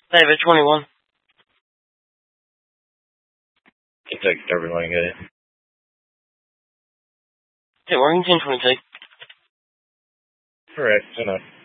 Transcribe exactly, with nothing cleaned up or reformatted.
David, twenty-one. Kentucky, everyone get it. Okay, Warrington, twenty-two. Correct, enough.